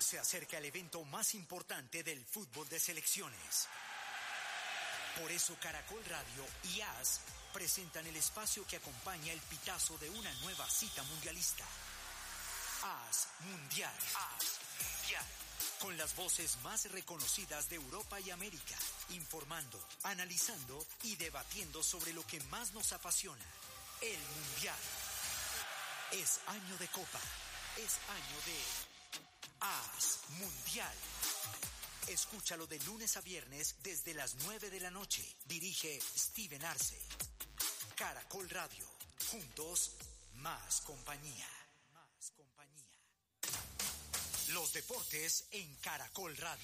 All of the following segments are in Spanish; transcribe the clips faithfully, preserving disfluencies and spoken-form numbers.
se acerca el evento más importante del fútbol de selecciones. Por eso Caracol Radio y A S presentan el espacio que acompaña el pitazo de una nueva cita mundialista. A S Mundial. A S Mundial. Con las voces más reconocidas de Europa y América, informando, analizando y debatiendo sobre lo que más nos apasiona, el Mundial. Es año de Copa, es año de A S Mundial. Escúchalo de lunes a viernes desde las nueve de la noche. Dirige Steven Arce. Caracol Radio. Juntos, más compañía. Más compañía. Los deportes en Caracol Radio.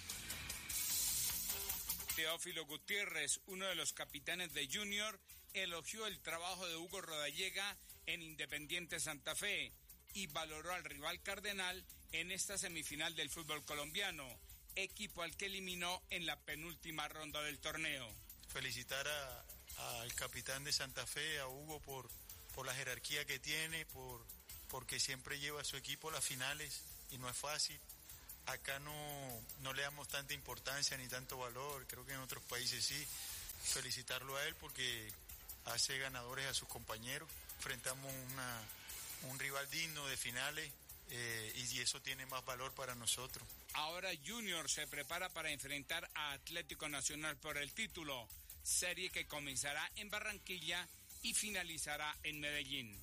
Teófilo Gutiérrez, uno de los capitanes de Junior, elogió el trabajo de Hugo Rodallega en Independiente Santa Fe y valoró al rival cardenal en esta semifinal del fútbol colombiano, equipo al que eliminó en la penúltima ronda del torneo. Felicitar a, al capitán de Santa Fe, a Hugo, por, por la jerarquía que tiene, por, porque siempre lleva a su equipo a las finales y no es fácil. Acá no, no le damos tanta importancia ni tanto valor, creo que en otros países sí. Felicitarlo a él porque hace ganadores a sus compañeros. Enfrentamos una, un rival digno de finales eh, y eso tiene más valor para nosotros. Ahora Junior se prepara para enfrentar a Atlético Nacional por el título, serie que comenzará en Barranquilla y finalizará en Medellín.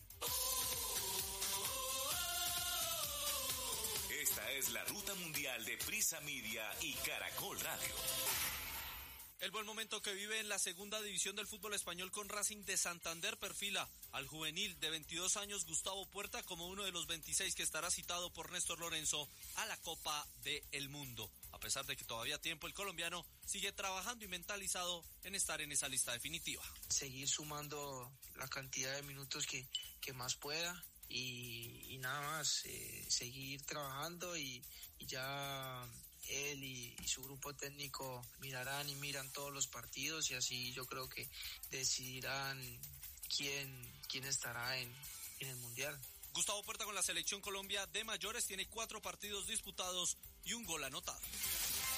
Esta es la ruta mundial de Prisa Media y Caracol Radio. El buen momento que vive en la segunda división del fútbol español con Racing de Santander perfila al juvenil de veintidós años Gustavo Puerta como uno de los veintiséis que estará citado por Néstor Lorenzo a la Copa del Mundo. A pesar de que todavía a tiempo, el colombiano sigue trabajando y mentalizado en estar en esa lista definitiva. Seguir sumando la cantidad de minutos que, que más pueda. Y, y nada más, eh, seguir trabajando y, y ya él y, y su grupo técnico mirarán y miran todos los partidos y así yo creo que decidirán quién, quién estará en, en el Mundial. Gustavo Puerta con la selección Colombia de mayores tiene cuatro partidos disputados y un gol anotado.